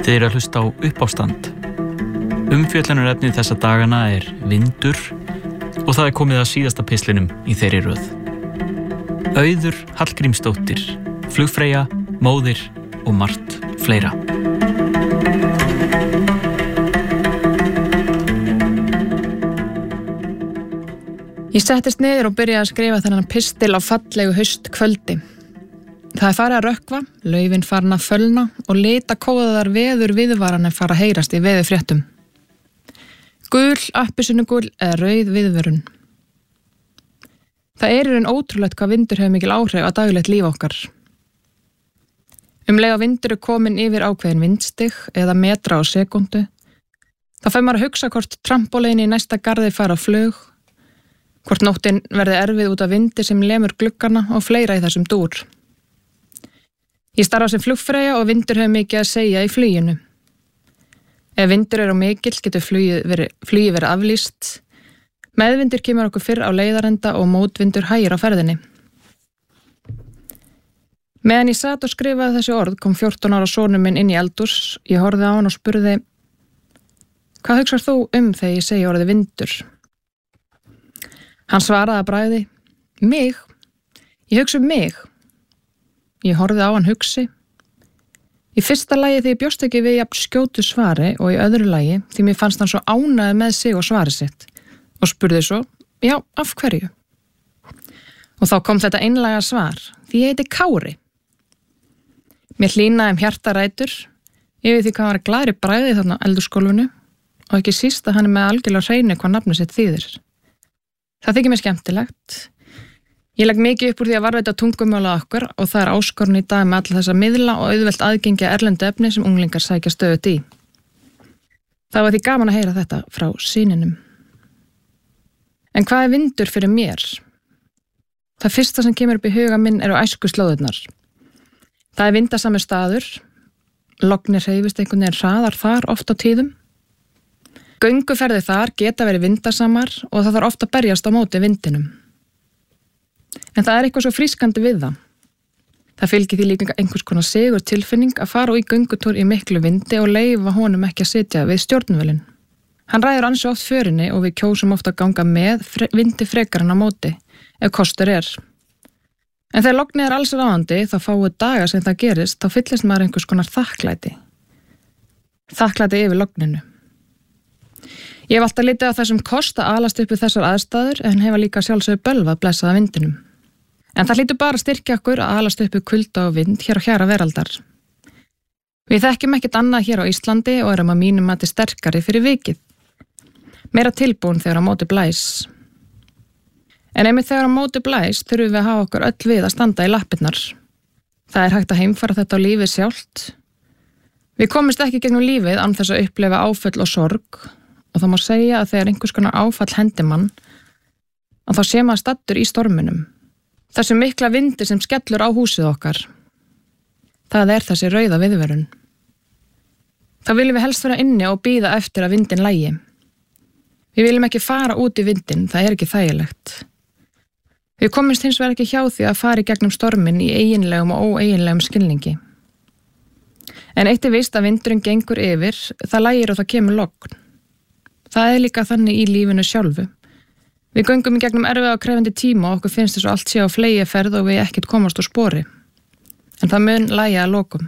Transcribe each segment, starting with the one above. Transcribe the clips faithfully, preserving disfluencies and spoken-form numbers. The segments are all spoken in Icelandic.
Þið eru að hlusta á Uppástand. Umfjöllunarefnið þessa dagana er vindur og það er komið að síðasta pistlinum í þeirri röð. Auður Hallgrímsdóttir, Flugfreyja, Móðir og margt fleira. Ég settist niður og byrjaði að skrifa þennan pistil á fallegu haustkvöldi. Það er farið að rökkva, laufin farin að fölna og litakóðaðar veður viðvaranir fara að heyrast í veðurfréttum. Gul, appelsínugul eða rauð viðvörun. Það er í raun ótrúlegt hvað vindur hefur mikil áhrif á daglegt líf okkar. Um leið að vindur er komin yfir ákveðin vindstig eða metra á sekundu, þá fær maður að hugsa hvort trampólein í næsta garði fara á flug, hvort nóttin verði erfið út af vindi sem lemur gluggana og fleira í þessum dúr. Ég starfa sem flugfreyja og vindur hefur mikið að segja í fluginu. Ef vindur er á mikill getur flugið verið, flugið verið aflýst. Meðvindur kemur okkur fyrr á leiðarenda og mótvindur hægir á ferðinni. Meðan ég sat og skrifaði þessi orð kom fjórtán ára sonur minn inn í eldhús. Ég horfði á hann og spurði: Hvað hugsar þú um þegar ég segi orðið vindur? Hann svaraði að bragði: Mig? Ég hugsa um mig. Ég horfði á hann hugsi. Í fyrsta lagi því ég bjóst ekki við jafn skjótu svari og í öðru lagi því mér fannst hann svo ánægður með sig og svari sitt og spurði svo: Já, af hverju? Og þá kom þetta einlæga svar: Því ég heiti Kári. Mér hlýnaði um hjartarætur yfir því hvað hann var glaður í bragði þarna á eldhúsgólfinu og ekki síst að hann er með algjörlega hreinu hvað nafnið sitt þýðir. Það þykir mér skemmtilegt. Ég legg mikið upp úr því að varðveita tungumála okkur og það er áskorun í dag með alla þessa miðla og auðvelt aðgengi að erlendu efni sem unglingar sækja stöðugt í. Það var því gaman að heyra þetta frá syninum. En hvað er vindur fyrir mér? Það fyrsta sem kemur upp í huga minn eru æskuslóðirnar. Það er vindasamur staður, lognir hreyfist einhvern veginn hraðar þar oft á tíðum. Gönguferðir þar geta verið vindasamar og það þarf oft að berjast á móti vindinum. En það er eitthvað svo frískandi við það. Það fylgir því líka einhvers konar sigur tilfinning að fara í göngutúr í miklu vindi og leyfa honum ekki að sitja við stjórnvölin. Hann ræður ansi oft förinni og við kjósum oft að ganga með fre- vindi frekar en á móti, ef kostur er. En þegar lognið er alls ráðandi, þá fáið daga sem það gerist, þá fyllist maður einhvers konar þakklæti. Þakklæti yfir logninu. Ég hef alltaf litið á þessum kost að alast upp við þessar aðstæður en hefa líka sjálfsögðu bölvað blessaða vindinum. En það hlýtur bara að styrkja okkur að alast upp við kulda og vind hér á hjara veraldar. Við þekkjum ekkert annað hér á Íslandi og erum að mínum mati sterkari fyrir vikið. Meira tilbúin þegar á móti blæs. En einmitt þegar á móti blæs þurfum við að hafa okkur öll við að standa í lappirnar. Það er hægt að heimfara þetta á lífið sjálft. Við komumst ekki gegnum lífið án þess að upplifa áföll og sorg. Og það má segja að þegar einhvers konar áfall hendi mann, að þá sé maður staddur í storminum. Þessi mikla vindi sem skellur á húsið okkar. Það er þessi rauða viðvörun. Þá viljum við helst vera inni og bíða eftir að vindin lægi. Við viljum ekki fara út í vindin, það er ekki þægilegt. Við komumst hins vegar ekki hjá því að fara í gegnum stormin í eiginlegum og óeiginlegum skilningi. En eitt er víst að vindurinn gengur yfir, það lægir og það kemur logn. Það er líka þannig í lífinu sjálfu. Við göngum í gegnum erfiða og krefandi tíma og okkur finnst þess að allt sé á fleygiferð og við ekkert komast á spori. En það mun lægja að lokum.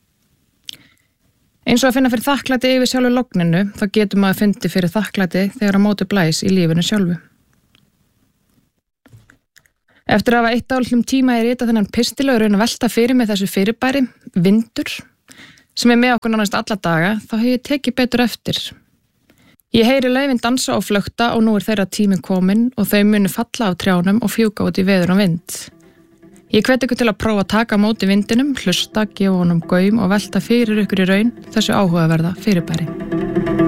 Eins og að finna fyrir þakklæti yfir sjálfu logninu, þá getur maður fundið fyrir þakklæti þegar á móti blæs í lífinu sjálfu. Eftir að hafa eitt álitlum tíma í rita þennan pistil og raun að velta fyrir mig þessu fyrirbæri, vindur, sem er með okkur nánast alla daga, þá hef ég tekið betur eftir. Ég heyri laufin dansa og flökta og nú er þeirra tími komin og þau munu falla af trjánum og fjúka út í veður og vind. Ég hvet ykkur til að prófa að taka á móti vindinum, hlusta, gefa honum gaum og velta fyrir ykkur í raun þessu áhugaverða fyrirbæri.